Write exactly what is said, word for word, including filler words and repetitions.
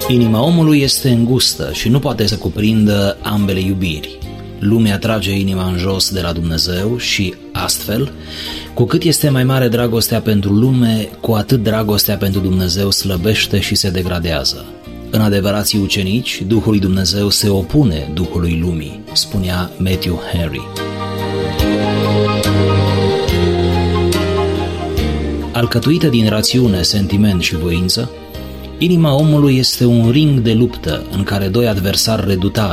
Inima omului este îngustă și nu poate să cuprindă ambele iubiri. Lumea trage inima în jos de la Dumnezeu și, astfel, cu cât este mai mare dragostea pentru lume, cu atât dragostea pentru Dumnezeu slăbește și se degradează. În adevărații ucenici, Duhul lui Dumnezeu se opune Duhului lumii, spunea Matthew Henry. Alcătuită din rațiune, sentiment și voință, inima omului este un ring de luptă în care doi adversari redutari